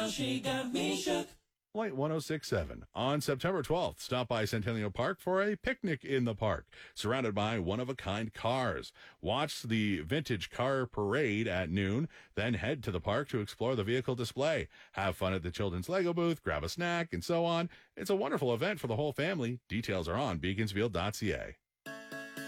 she got me shook. Flight 1067. On September 12th, stop by Centennial Park for a picnic in the park, surrounded by one-of-a-kind cars. Watch the vintage car parade at noon, then head to the park to explore the vehicle display. Have fun at the children's Lego booth, grab a snack, and so on. It's a wonderful event for the whole family. Details are on beaconsfield.ca.